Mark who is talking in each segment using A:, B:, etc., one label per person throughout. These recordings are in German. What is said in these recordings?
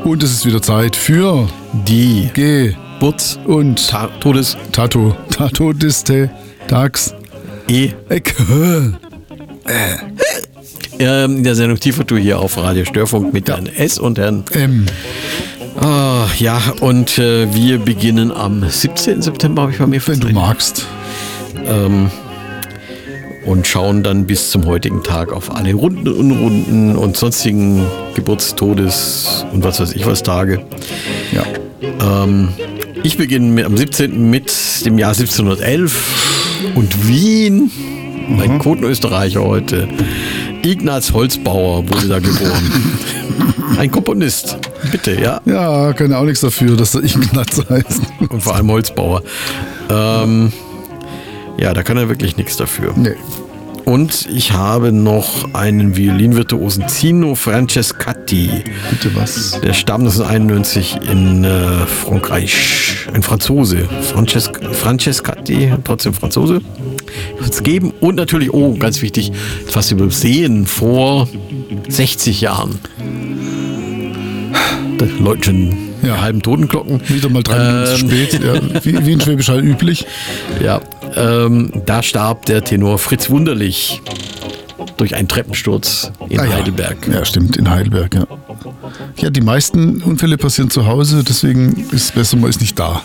A: Und es ist wieder Zeit für
B: die
A: Geburts- und Tato-Diste Tags
B: in der Sendung Tiefertour hier auf Radio Störfunk mit Herrn S. und Herrn
A: M.
B: Ja, und wir beginnen am 17. September, habe ich bei mir
A: Wenn du magst.
B: Und schauen dann bis zum heutigen Tag auf alle Runden, Unrunden und sonstigen Geburtstodes und was weiß ich was Tage.
A: Ja.
B: Ich beginne am 17. mit dem Jahr 1711 und Wien. Ein Quotenösterreicher heute. Ignaz Holzbauer wurde da geboren. Ein Komponist. Bitte, ja.
A: Ja, kann ja auch nichts dafür, dass er Ignaz heißt.
B: Und vor allem Holzbauer. Ja, da kann er wirklich nichts dafür.
A: Nee.
B: Und ich habe noch einen Violinvirtuosen, Zino Francescatti.
A: Bitte was?
B: Der starb 1991 in Frankreich. Ein Franzose. Francescatti, trotzdem Franzose. Wird es geben. Und natürlich, ganz wichtig, fast übersehen, vor 60 Jahren. Das läuten
A: Ja.
B: halben Totenglocken.
A: Wieder mal 3 Minuten spät, ja, wie in Schwäbisch Hall üblich.
B: Ja, da starb der Tenor Fritz Wunderlich durch einen Treppensturz in Heidelberg.
A: Ja, stimmt, in Heidelberg, ja. Ja, die meisten Unfälle passieren zu Hause, deswegen ist es besser, man ist nicht da.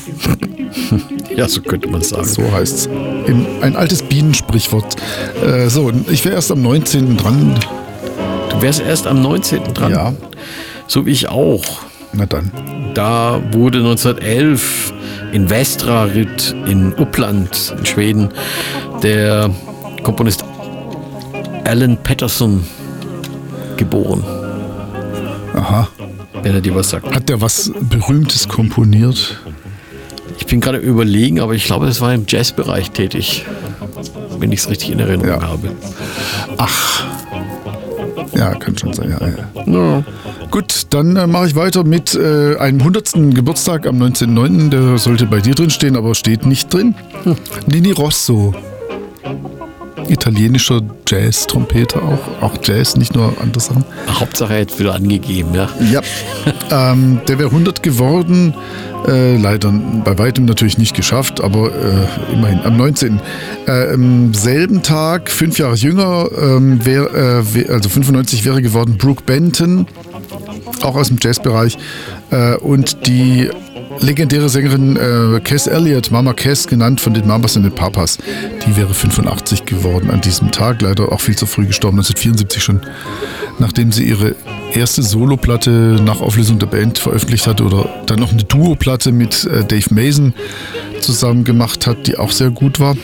B: Ja, so könnte man es sagen.
A: So heißt es. Ein altes Bienensprichwort. So, ich wäre erst am 19. dran.
B: Du wärst erst am 19. dran?
A: Ja.
B: So wie ich auch.
A: Na dann.
B: Da wurde 1911 in Västrarit in Uppland in Schweden der Komponist Alan Paterson geboren.
A: Aha.
B: Wenn er dir was sagt.
A: Hat der was Berühmtes komponiert?
B: Ich bin gerade überlegen, aber ich glaube, das war im Jazzbereich tätig. Wenn ich es richtig in Erinnerung habe.
A: Ach. Ja, kann schon sein, ja.
B: Ja.
A: Gut, dann mache ich weiter mit einem 100. Geburtstag am 19.09. Der sollte bei dir drin stehen, aber steht nicht drin. Nini Rosso. Italienischer Jazz-Trompeter auch Jazz, nicht nur andere Sachen.
B: Hauptsache jetzt wieder angegeben, ja.
A: Ja, der wäre 100 geworden, leider bei weitem natürlich nicht geschafft, aber immerhin am 19. Am selben Tag, 5 Jahre jünger, also 95 wäre geworden Brooke Benton, auch aus dem Jazzbereich, und die legendäre Sängerin Cass Elliot, Mama Cass, genannt von den Mamas und den Papas, die wäre 85 geworden an diesem Tag, leider auch viel zu früh gestorben, 1974 schon, nachdem sie ihre erste Soloplatte nach Auflösung der Band veröffentlicht hatte oder dann noch eine Duoplatte mit Dave Mason zusammen gemacht hat, die auch sehr gut war.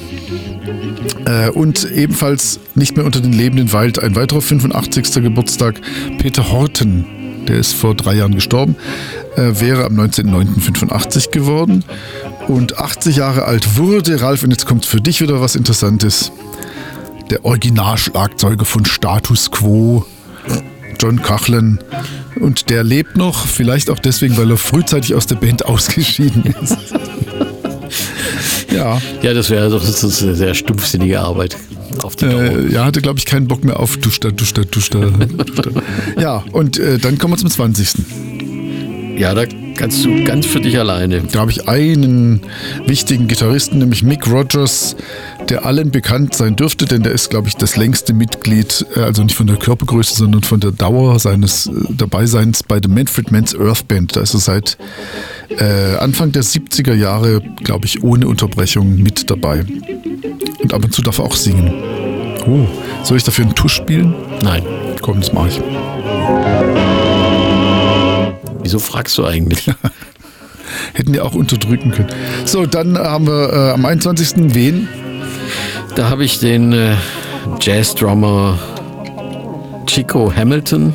A: Und ebenfalls nicht mehr unter den Lebenden weilt ein weiterer 85. Geburtstag, Peter Horten. Der ist vor 3 Jahren gestorben, wäre am 19.09.85 geworden und 80 Jahre alt wurde, Ralf, und jetzt kommt für dich wieder was Interessantes, der Originalschlagzeuger von Status Quo, John Coughlan, und der lebt noch, vielleicht auch deswegen, weil er frühzeitig aus der Band ausgeschieden ist. Ja.
B: Ja, das wäre doch eine sehr stumpfsinnige Arbeit. Auf die Dauer.
A: Ja, hatte, glaube ich, keinen Bock mehr auf Duster. Ja, und dann kommen wir zum 20.
B: Ja, da kannst du ganz für dich alleine.
A: Da habe ich einen wichtigen Gitarristen, nämlich Mick Rogers, der allen bekannt sein dürfte, denn der ist, glaube ich, das längste Mitglied, also nicht von der Körpergröße, sondern von der Dauer seines Dabeiseins bei der Manfred Mann's Earth Band. Da ist er seit Anfang der 70er Jahre, glaube ich, ohne Unterbrechung mit dabei. Und ab und zu darf er auch singen. Oh, soll ich dafür einen Tusch spielen?
B: Nein.
A: Komm, das mache ich.
B: Wieso fragst du eigentlich?
A: Hätten die auch unterdrücken können. So, dann haben wir am 21. wen?
B: Da habe ich den Jazz-Drummer Chico Hamilton,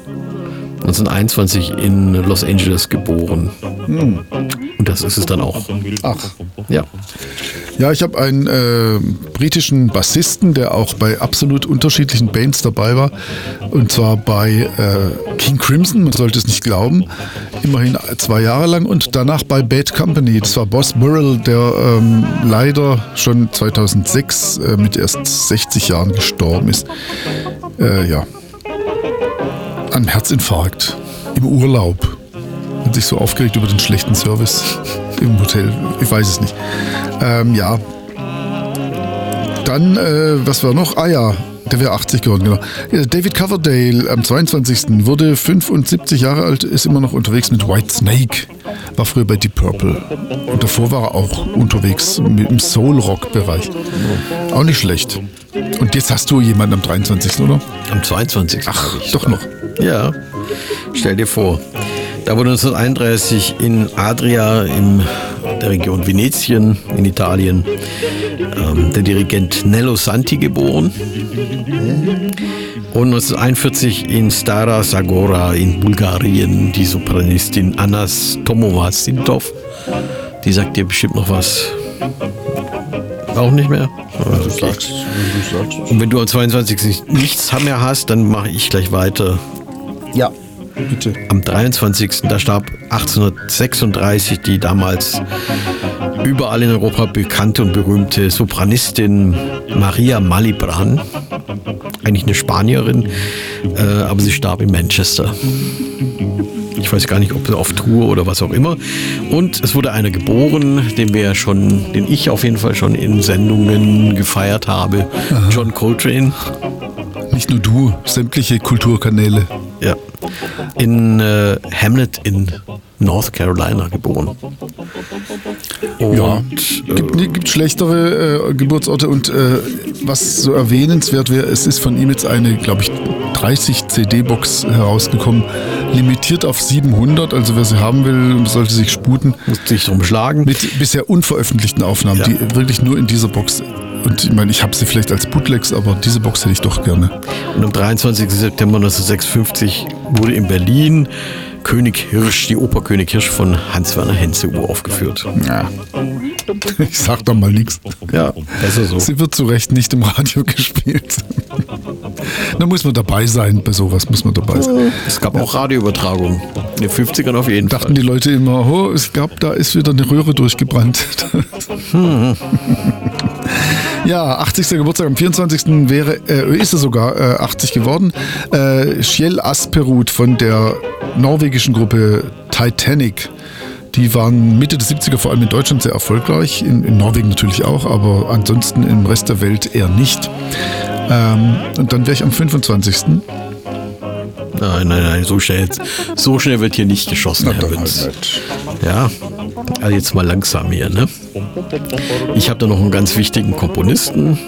B: 1921 in Los Angeles geboren. Und das ist es dann auch.
A: Ach.
B: Ja.
A: Ja, ich habe einen britischen Bassisten, der auch bei absolut unterschiedlichen Bands dabei war. Und zwar bei King Crimson, man sollte es nicht glauben. Immerhin 2 Jahre lang. Und danach bei Bad Company. Das war Boss Burrell, der leider schon 2006 mit erst 60 Jahren gestorben ist. Ja. An Herzinfarkt. Im Urlaub. Hat sich so aufgeregt über den schlechten Service im Hotel. Ich weiß es nicht. Ja. Dann, was war noch? Ah ja, der wäre 80 geworden, genau. David Coverdale am 22. wurde 75 Jahre alt, ist immer noch unterwegs mit Whitesnake. War früher bei Deep Purple. Und davor war er auch unterwegs im Soul-Rock-Bereich. Auch nicht schlecht. Und jetzt hast du jemanden am 23., oder?
B: Am 22.
A: Ach, doch noch.
B: Ja, stell dir vor. Da wurde 1931 in Adria in der Region Venetien in Italien der Dirigent Nello Santi geboren. Und 1941 in Stara Zagora in Bulgarien die Sopranistin Anas Tomova-Sintov. Die sagt dir bestimmt noch was. Auch nicht mehr?
A: Du sagst.
B: Und wenn du am 22. nichts mehr hast, dann mache ich gleich weiter.
A: Ja, bitte.
B: Am 23. da starb 1836 die damals überall in Europa bekannte und berühmte Sopranistin Maria Malibran. Eigentlich eine Spanierin, aber sie starb in Manchester. Ich weiß gar nicht, ob auf Tour oder was auch immer. Und es wurde einer geboren, den ich auf jeden Fall schon in Sendungen gefeiert habe. Aha. John Coltrane.
A: Nicht nur du, sämtliche Kulturkanäle.
B: Ja. In Hamlet in North Carolina geboren. Und,
A: ja, gibt schlechtere Geburtsorte und was so erwähnenswert wäre, es ist von ihm jetzt eine, glaube ich, 30 CD-Box herausgekommen, limitiert auf 700, also wer sie haben will, sollte sich sputen.
B: Muss sich drum schlagen.
A: Mit bisher unveröffentlichten Aufnahmen, die wirklich nur in dieser Box. Und ich meine, ich habe sie vielleicht als Bootlegs, aber diese Box hätte ich doch gerne.
B: Und am 23. September 1956 wurde in Berlin König Hirsch, die Oper König Hirsch von Hans-Werner Henze uraufgeführt.
A: Ja. Ich sag doch mal nichts.
B: Ja, besser so.
A: Sie wird zu Recht nicht im Radio gespielt. Da muss man dabei sein, bei sowas muss man dabei sein.
B: Es gab auch Radioübertragungen. In den 50ern auf jeden Fall.
A: Dachten die Leute immer, oh, ich glaube, da ist wieder eine Röhre durchgebrannt. Ja, 80. Geburtstag am 24. Ist er sogar 80 geworden. Kjell Asperud von der norwegischen Gruppe Titanic. Die waren Mitte der 70er vor allem in Deutschland sehr erfolgreich, in Norwegen natürlich auch, aber ansonsten im Rest der Welt eher nicht. Und dann wäre ich am 25.
B: Nein, so schnell wird hier nicht geschossen, Herr Witz. Ja, also jetzt mal langsam hier, ne? Ich habe da noch einen ganz wichtigen Komponisten.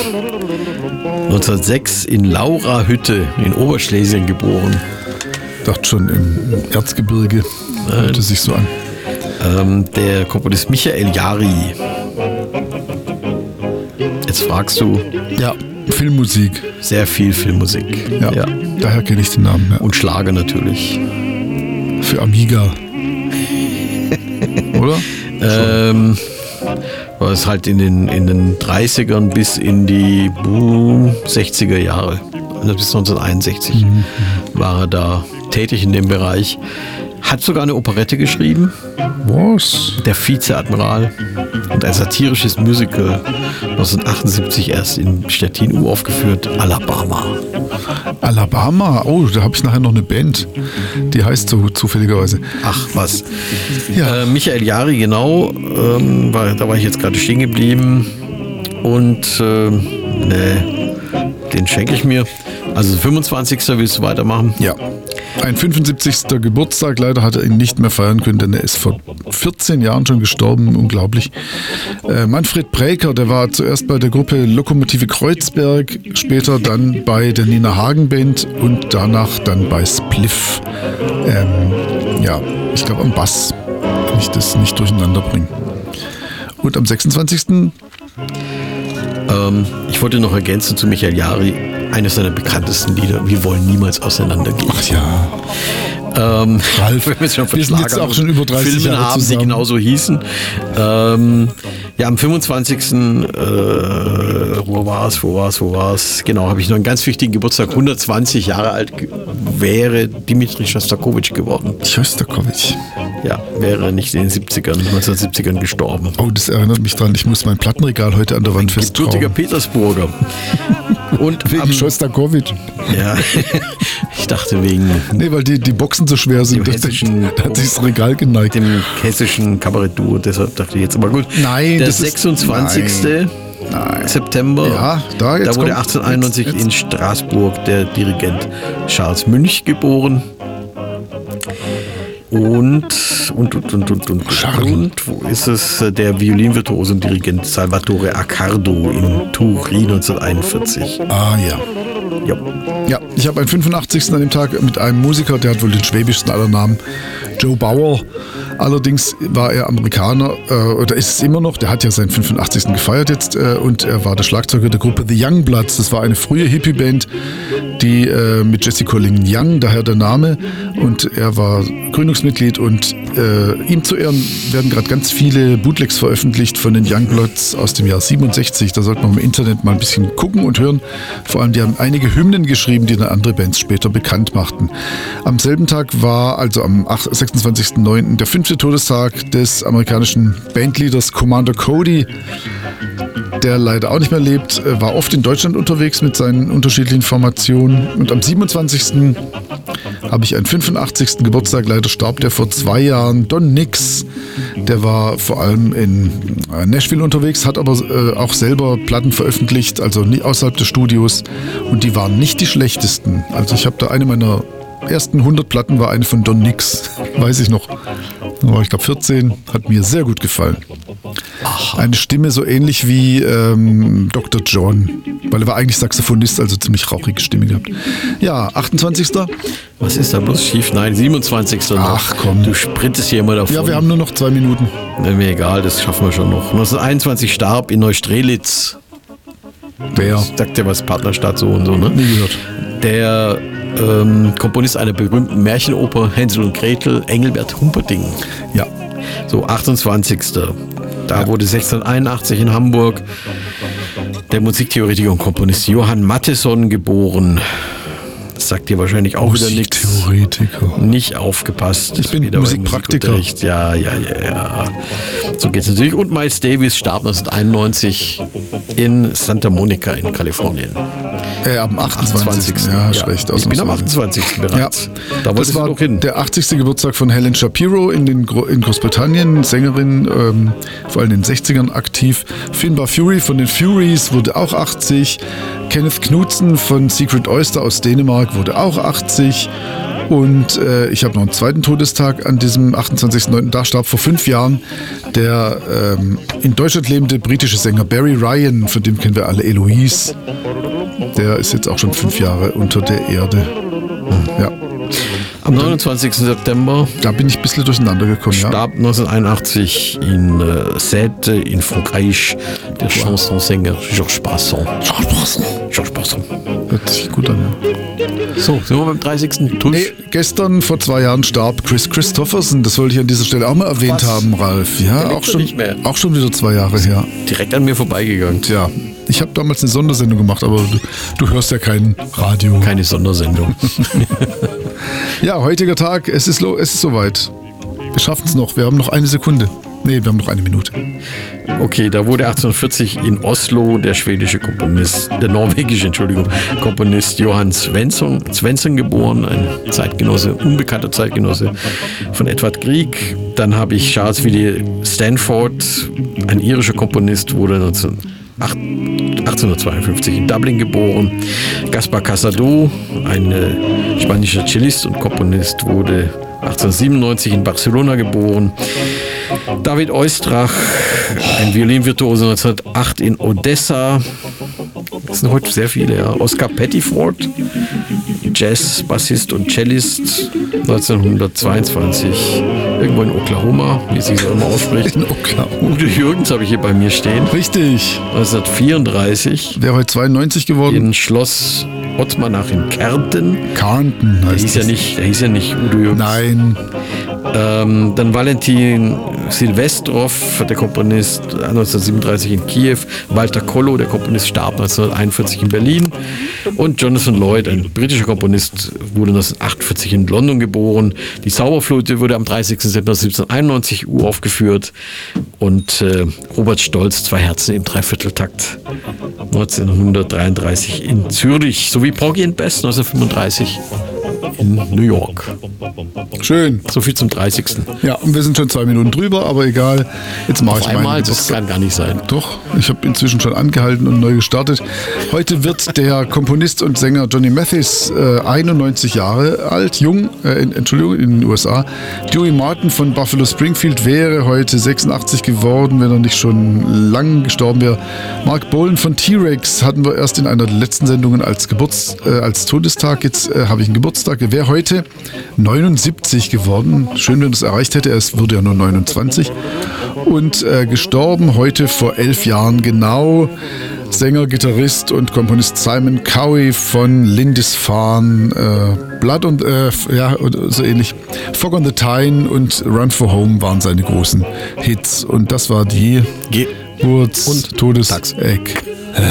B: 1906 in Laurahütte in Oberschlesien geboren.
A: Dachte schon im Erzgebirge. Hörte sich so an.
B: Der Komponist Michael Jari. Jetzt fragst du.
A: Ja, Filmmusik.
B: Sehr viel Filmmusik.
A: Ja. Daher kenne ich den Namen. Ja.
B: Und Schlager natürlich.
A: Für Amiga. Oder?
B: War es halt in den 30ern bis in die 60er Jahre. Also bis 1961 war er da tätig in dem Bereich. Hat sogar eine Operette geschrieben.
A: Was?
B: Der Vizeadmiral. Und ein satirisches Musical 1978 erst in Stettin uraufgeführt. Alabama.
A: Alabama? Oh, da habe ich nachher noch eine Band. Die heißt so zufälligerweise.
B: Ach, was.
A: Ja.
B: Michael Jari, genau. Da war ich jetzt gerade stehen geblieben. Und den schenke ich mir. Also 25. willst du weitermachen?
A: Ja. Ein 75. Geburtstag, leider hat er ihn nicht mehr feiern können, denn er ist vor 14 Jahren schon gestorben, unglaublich. Manfred Bräker, der war zuerst bei der Gruppe Lokomotive Kreuzberg, später dann bei der Nina Hagen Band und danach dann bei Spliff. Ich glaube am Bass, wenn ich das nicht durcheinander bringe. Und am 26.
B: Ich wollte noch ergänzen zu Michael Jari, eines seiner bekanntesten Lieder, Wir wollen niemals auseinandergehen.
A: Ach ja.
B: Ralf, wir sind
A: jetzt auch schon über 30
B: Filme
A: Jahre
B: haben,
A: zusammen.
B: die genauso hießen. Am 25. Wo war's? Genau, habe ich noch einen ganz wichtigen Geburtstag. 120 Jahre alt wäre Dimitri Schostakowitsch geworden.
A: Schostakowitsch.
B: Ja, wäre nicht in den 1970ern gestorben.
A: Oh, das erinnert mich dran. Ich muss mein Plattenregal heute an der Wand festschrauben.
B: Gebürtiger Petersburger. Und
A: Wegen Schostakowitsch.
B: Ja, ich dachte wegen
A: Nee, weil die Boxen so schwer sind.
B: Dem hessischen-
A: Da hat sich das Regal geneigt.
B: dem hessischen Kabarettduo, deshalb dachte ich jetzt aber gut.
A: Nein,
B: der
A: das ist-
B: 26.
A: Nein.
B: September.
A: Ja, da jetzt
B: Da wurde
A: kommt-
B: 1891
A: jetzt-
B: in Straßburg der Dirigent Charles Münch geboren. Und wo ist es? Der Violinvirtuose und Dirigent Salvatore Accardo in Turin 1941.
A: Ah, ja.
B: Ja.
A: Ja, ich habe einen 85. an dem Tag mit einem Musiker, der hat wohl den schwäbischsten aller Namen, Joe Bauer. Allerdings war er Amerikaner, oder ist es immer noch, der hat ja seinen 85. gefeiert jetzt, und er war der Schlagzeuger der Gruppe The Youngbloods. Das war eine frühe Hippie-Band, die mit Jesse Colin Young, daher der Name, und er war Gründungsmitglied, und ihm zu Ehren werden gerade ganz viele Bootlegs veröffentlicht von den Youngbloods aus dem Jahr 67. Da sollte man im Internet mal ein bisschen gucken und hören. Vor allem, die haben einige Hymnen geschrieben, die dann andere Bands später bekannt machten. Am selben Tag war, also am 26.09., der 5. Todestag des amerikanischen Bandleaders Commander Cody, der leider auch nicht mehr lebt, war oft in Deutschland unterwegs mit seinen unterschiedlichen Formationen. Und am 27. habe ich einen 85. Geburtstag, leider starb der vor 2 Jahren. Don Nix, der war vor allem in Nashville unterwegs, hat aber auch selber Platten veröffentlicht, also nie außerhalb des Studios. Und die waren nicht die schlechtesten. Also ich habe da eine meiner ersten 100 Platten war eine von Don Nix, weiß ich noch. Da war ich glaube 14, hat mir sehr gut gefallen. Eine Stimme so ähnlich wie Dr. John, weil er war eigentlich Saxophonist, also ziemlich rauchige Stimme gehabt. Ja, 28.
B: Was ist da bloß schief? Nein, 27. noch.
A: Ach, komm.
B: Du sprintest hier immer davon.
A: Ja, wir haben nur noch 2 Minuten.
B: Mir egal, das schaffen wir schon noch. 1921 starb in Neustrelitz.
A: Wer?
B: Sagt ja was, Partnerstadt so und so, ne?
A: Nie gehört.
B: Der Komponist einer berühmten Märchenoper Hänsel und Gretel, Engelbert Humperdinck.
A: Ja.
B: So, 28. Da wurde 1681 in Hamburg der Musiktheoretiker und Komponist Johann Mattheson geboren. Das sagt dir wahrscheinlich auch wieder nichts.
A: Musiktheoretiker.
B: Nicht aufgepasst.
A: Ich bin
B: Wieder beim
A: Musikpraktiker.
B: Musikunterricht. Ja. So geht's natürlich. Und Miles Davis starb 1991 in Santa Monica in Kalifornien.
A: Am 28. Ja, schlecht aus.
B: Ich bin am 28. bereits. Da
A: Das
B: wolltest du
A: war
B: doch hin.
A: der 80. Geburtstag von Helen Shapiro in Großbritannien, Sängerin, vor allem in den 60ern aktiv. Finbar Fury von den Furies wurde auch 80. Kenneth Knudsen von Secret Oyster aus Dänemark wurde auch 80. Und ich habe noch einen zweiten Todestag an diesem 28.09. Da starb vor 5 Jahren der in Deutschland lebende britische Sänger Barry Ryan, von dem kennen wir alle Eloise. Der ist jetzt auch schon 5 Jahre unter der Erde. Ja,
B: Am 29. September
A: da bin ich ein bisschen durcheinander gekommen. Ja.
B: starb 1981 in Sète in Frankreich der Chansonsänger Georges Brassens. Georges Brassens.
A: Hört sich gut an. Ja.
B: So, sind wir beim 30. Tusch?
A: Nee, gestern vor 2 Jahren starb Chris Christopherson. Das wollte ich an dieser Stelle auch mal erwähnt
B: Was?
A: haben, Ralf. Ja,
B: lebt
A: auch
B: doch
A: schon,
B: nicht mehr.
A: auch schon wieder 2 Jahre her.
B: Direkt an mir vorbeigegangen.
A: Tja, ich habe damals eine Sondersendung gemacht, aber du hörst ja kein Radio.
B: Keine Sondersendung.
A: Ja, heutiger Tag, es ist soweit. Wir schaffen es noch, wir haben noch 1 Sekunde. Nee, wir haben noch 1 Minute.
B: Okay, da wurde 1840 in Oslo der norwegische Komponist Johann Svensson geboren, ein Zeitgenosse, unbekannter Zeitgenosse von Edvard Grieg. Dann habe ich Charles William Stanford, ein irischer Komponist, wurde 1852 in Dublin geboren. Gaspar Casado, ein spanischer Cellist und Komponist, wurde 1897 in Barcelona geboren. David Oistrach, ein Violinvirtuose, 1908 in Odessa. Das sind heute sehr viele, ja. Oscar Pettiford, Jazz-Bassist und Cellist, 1922 irgendwo in Oklahoma, wie sich das immer ausspricht.
A: In Oklahoma.
B: Udo Jürgens habe ich hier bei mir stehen.
A: Richtig.
B: 1934
A: Der heute 92 geworden.
B: in Schloss Ottmannach in Kärnten.
A: Carnton
B: Der
A: heißt
B: hieß ja nicht Udo Jürgens.
A: Nein.
B: Dann Valentin Silvestrov, der Komponist, 1937 in Kiew. Walter Kollo, der Komponist, starb 1941 in Berlin. Und Jonathan Lloyd, ein britischer Komponist, wurde 1948 in London geboren. Die Zauberflöte wurde am 30. September 1791 uraufgeführt. Und Robert Stolz, 2 Herzen im Dreivierteltakt, 1933 in Zürich. Sowie Porgy and Bess, 1935 in New York.
A: Schön.
B: So viel zum 30.
A: Ja, und wir sind schon 2 Minuten drüber, aber egal. Jetzt mache ich
B: Einmal, das kann gar nicht sein.
A: Doch, ich habe inzwischen schon angehalten und neu gestartet. Heute wird der Komponist und Sänger Johnny Mathis 91 Jahre alt, in den USA. Dewey Martin von Buffalo Springfield wäre heute 86 geworden, wenn er nicht schon lang gestorben wäre. Mark Bolan von T-Rex hatten wir erst in einer der letzten Sendungen als Todestag. Jetzt habe ich einen Geburtstag. Er wäre heute 79 geworden. Schön, wenn er es erreicht hätte. Er wurde ja nur 29. Und gestorben heute vor 11 Jahren genau. Sänger, Gitarrist und Komponist Simon Cowell von Lindisfarne, Blood und so ähnlich. Fog on the Tyne und Run for Home waren seine großen Hits. Und das war die Geburts- und Todeseck.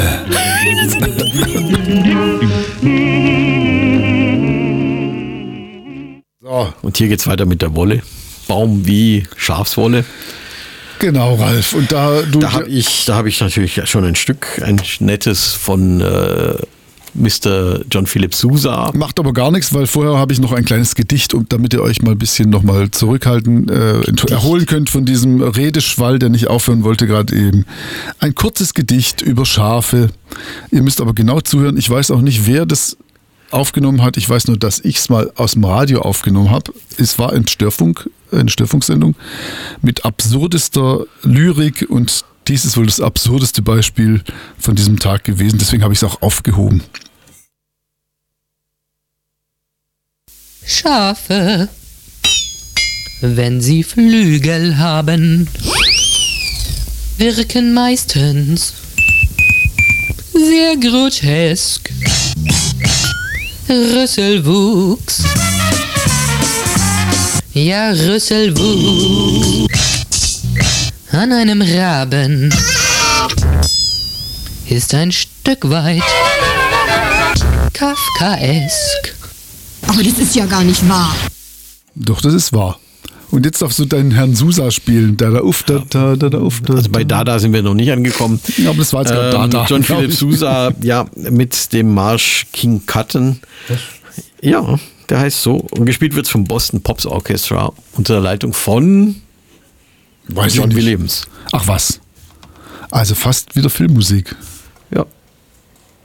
A: So.
B: Und hier geht's weiter mit der Wolle. Baum wie Schafswolle.
A: Genau, Ralf. Und da
B: habe ich natürlich schon ein nettes von Mr. John Philip Sousa.
A: Macht aber gar nichts, weil vorher habe ich noch ein kleines Gedicht, damit ihr euch mal ein bisschen nochmal zurückhalten, erholen könnt von diesem Redeschwall, der nicht aufhören wollte gerade eben. Ein kurzes Gedicht über Schafe. Ihr müsst aber genau zuhören. Ich weiß auch nicht, wer das aufgenommen hat. Ich weiß nur, dass ich es mal aus dem Radio aufgenommen habe. Es war eine Störfunksendung mit absurdester Lyrik und dies ist wohl das absurdeste Beispiel von diesem Tag gewesen. Deswegen habe ich es auch aufgehoben.
C: Schafe, wenn sie Flügel haben, wirken meistens sehr grotesk. Rüsselwuchs, ja Rüsselwuchs an einem Raben ist ein Stück weit kafkaesk.
D: Aber das ist ja gar nicht wahr.
A: Doch, das ist wahr. Und jetzt darfst du deinen Herrn Sousa spielen. Da.
B: Also bei Dada sind wir noch nicht angekommen.
A: Ja, aber das war jetzt gerade Dada.
B: John Philip Sousa, ja, mit dem Marsch King Cotton. Was? Ja, der heißt so. Und gespielt wird es vom Boston Pops Orchestra unter der Leitung von
A: John
B: Williams.
A: Ach was. Also fast wieder Filmmusik.